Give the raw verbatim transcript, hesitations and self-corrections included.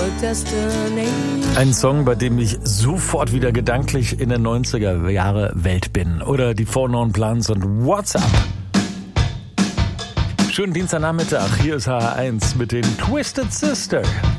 Ein Song, bei dem ich sofort wieder gedanklich in der neunziger Jahre Welt bin. Oder die Four Non Blondes und What's Up? Schönen Dienstagnachmittag, hier ist H R eins mit den Twisted Sister.